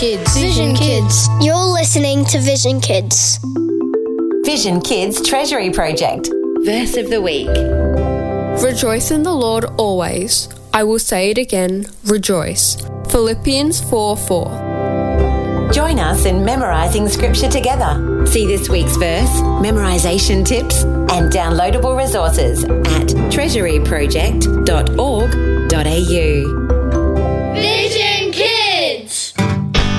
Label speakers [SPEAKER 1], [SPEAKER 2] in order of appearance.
[SPEAKER 1] Kids.
[SPEAKER 2] Vision Kids. You're listening to Vision Kids.
[SPEAKER 3] Vision Kids Treasury Project. Verse of the Week.
[SPEAKER 1] Rejoice in the Lord always. I will say it again, rejoice. Philippians 4:4.
[SPEAKER 3] Join us in memorising scripture together. See this week's verse, memorisation tips and downloadable resources at treasuryproject.org.au.